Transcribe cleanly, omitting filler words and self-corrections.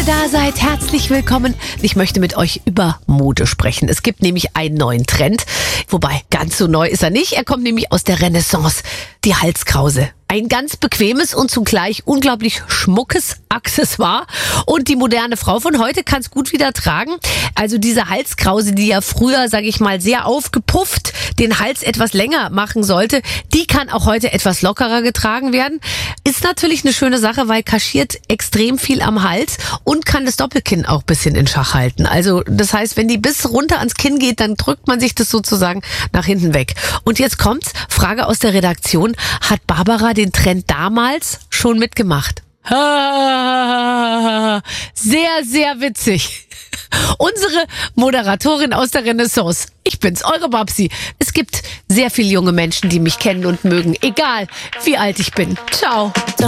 da seid, herzlich willkommen. Ich möchte mit euch über Mode sprechen. Es gibt nämlich einen neuen Trend, wobei ganz so neu ist er nicht. Er kommt nämlich aus der Renaissance, die Halskrause. Ein ganz bequemes und zugleich unglaublich schmuckes Accessoire. Und die moderne Frau von heute kann es gut wieder tragen. Also diese Halskrause, die ja früher, sage ich mal, sehr aufgepufft den Hals etwas länger machen sollte, die kann auch heute etwas lockerer getragen werden. Ist natürlich eine schöne Sache, weil kaschiert extrem viel am Hals und kann das Doppelkinn auch ein bisschen in Schach halten. Also das heißt, wenn die bis runter ans Kinn geht, dann drückt man sich das sozusagen nach hinten weg. Und jetzt kommt's, Frage aus der Redaktion, hat Barbara den Trend damals schon mitgemacht? Sehr, sehr witzig. Unsere Moderatorin aus der Renaissance. Ich bin's, eure Babsi. Es gibt sehr viele junge Menschen, die mich kennen und mögen, egal wie alt ich bin. Ciao.